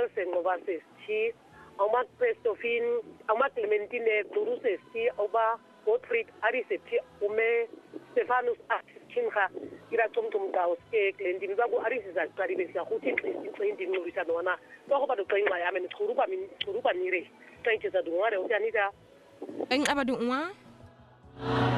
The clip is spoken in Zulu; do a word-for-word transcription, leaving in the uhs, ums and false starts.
Nelson ngoba sesithi awuma Christophine awuma Clementine Guru sesithi awuba Godfrey ari sethi ume Stephanus Atkinha ira comcomdawo ske Glendini baku ari sizaqali besiya ukuthi ixindi nqulisa nona bakuba doqinqa yami nichuruba nichuruba nire thank you za dungware uyanida engaba dungwa